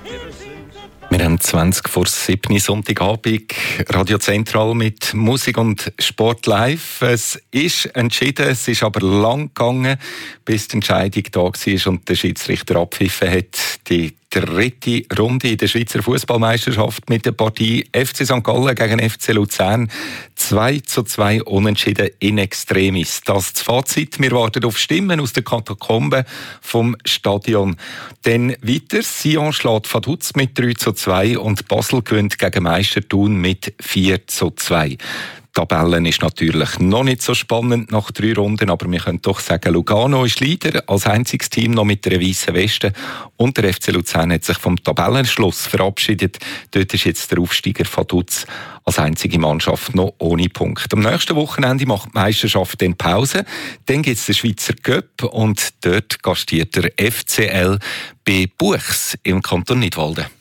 Wir haben 20 vor 7 Sonntagabend, Radio Zentral mit Musik und Sport live. Es ist entschieden, es ist aber lang gegangen, bis die Entscheidung da war und der Schiedsrichter abpfiffen hat. Die dritte Runde in der Schweizer Fußballmeisterschaft mit der Partie FC St. Gallen gegen FC Luzern. 2:2 unentschieden in extremis. Das ist das Fazit. Wir warten auf Stimmen aus den Katakomben vom Stadion. Dann weiter. Sion schlägt Vaduz mit 3:2 und Basel gewinnt gegen Meister Thun mit 4:2. Die Tabelle ist natürlich noch nicht so spannend nach 3 Runden, aber wir können doch sagen, Lugano ist Leader, als einziges Team noch mit einer weißen Weste. Und der FC Luzern hat sich vom Tabellenschluss verabschiedet. Dort ist jetzt der Aufsteiger Vaduz als einzige Mannschaft noch ohne Punkt. Am nächsten Wochenende macht die Meisterschaft dann Pause. Dann gibt es den Schweizer Cup und dort gastiert der FCL bei Buchs im Kanton Nidwalden.